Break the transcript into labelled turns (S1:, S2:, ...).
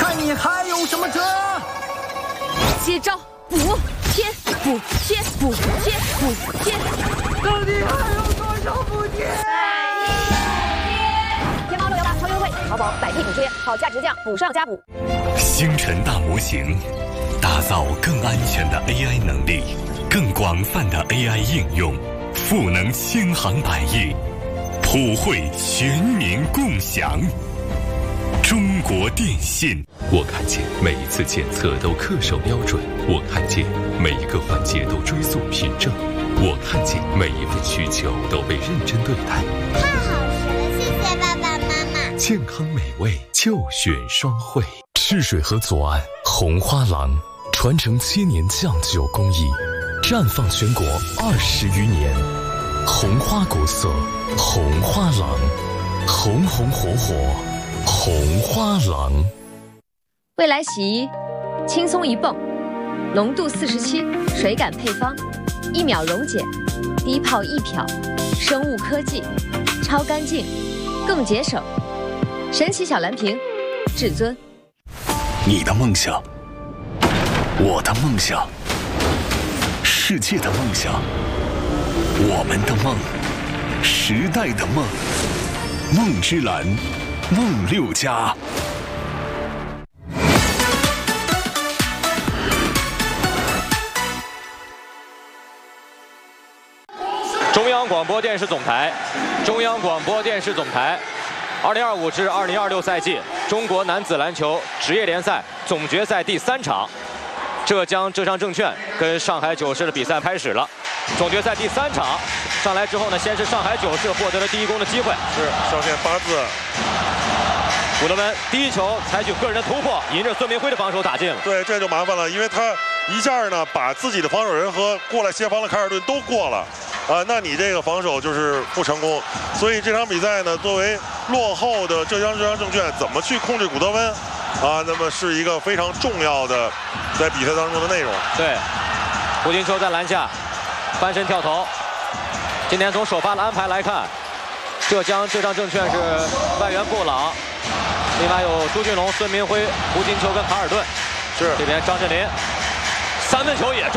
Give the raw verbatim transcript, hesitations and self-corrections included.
S1: 看你还有什么辙？
S2: 接招，补贴，补贴，补贴，补贴。
S1: 到底还有多少补贴？
S2: 天猫六幺八超优惠，淘宝百亿补贴，好价直降，补上加补。
S3: 星辰大模型，打造更安全的 A I 能力，更广泛的 A I 应用，赋能千行百业，普惠全民共享。中国电信，
S4: 我看见每一次检测都恪守标准，我看见每一个环节都追溯凭证，我看见每一份需求都被认真对待。
S5: 太好吃了，谢谢爸爸妈妈。
S4: 健康美味就选双汇。
S6: 赤水河左岸红花廊，传承千年酱酒工艺，绽放全国二十余年。红花古色，红花廊，红红火火。红花廊，
S2: 未来洗衣，轻松一泵，浓度四十七，水感配方，一秒溶解，低泡一漂，生物科技，超干净，更节省。神奇小蓝瓶，至尊。
S3: 你的梦想，我的梦想，世界的梦想，我们的梦，时代的梦，梦之蓝。梦六家，
S7: 中央广播电视总台，中央广播电视总台，二零二五至二零二六赛季中国男子篮球职业联赛总决赛第三场，浙江浙商证券跟上海九世的比赛开始了。总决赛第三场上来之后呢，先是上海九世获得了第一攻的机会，
S8: 是上线八字。
S7: 古德温第一球采取个人的突破，迎着孙明辉的防守打进了。
S8: 对，这就麻烦了，因为他一下呢把自己的防守人和过来协防的凯尔顿都过了，啊，那你这个防守就是不成功。所以这场比赛呢，作为落后的浙江浙商证券怎么去控制古德温，啊，那么是一个非常重要的在比赛当中的内容。
S7: 对，胡金秋在篮下翻身跳投。今天从首发的安排来看，浙江浙商证券是外援布朗。另外有朱俊龙、孙明辉、胡金秋跟卡尔顿，
S8: 是
S7: 这边张镇麟，三分球也中。